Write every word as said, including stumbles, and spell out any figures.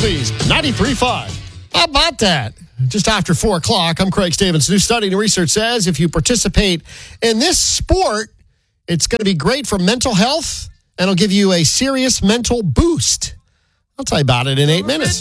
Oldies, ninety-three point five. How about that? Just after four o'clock, I'm Craig Stevens. New study and research says if you participate in this sport, it's going to be great for mental health and it'll give you a serious mental boost. I'll tell you about it in eight minutes.